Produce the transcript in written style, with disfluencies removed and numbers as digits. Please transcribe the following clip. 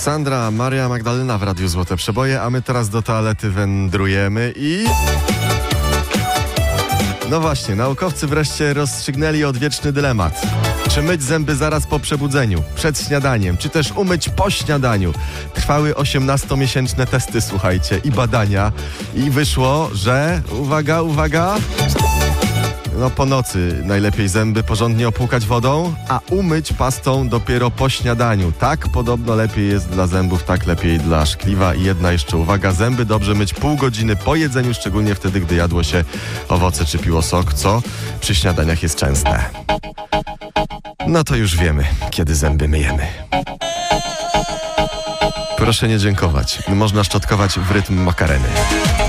Sandra, Maria Magdalena w Radiu Złote Przeboje, a my teraz do toalety wędrujemy i... No właśnie, naukowcy wreszcie rozstrzygnęli odwieczny dylemat. Czy myć zęby zaraz po przebudzeniu, przed śniadaniem, czy też umyć po śniadaniu? Trwały 18-miesięczne testy, słuchajcie, i badania. I wyszło, że... Uwaga... No po nocy najlepiej zęby porządnie opłukać wodą, a umyć pastą dopiero po śniadaniu. Tak podobno lepiej jest dla zębów, tak lepiej dla szkliwa. I jedna jeszcze uwaga, zęby dobrze myć pół godziny po jedzeniu, szczególnie wtedy, gdy jadło się owoce czy piło sok, co przy śniadaniach jest częste. No to już wiemy, kiedy zęby myjemy. Proszę nie dziękować. Można szczotkować w rytm makareny.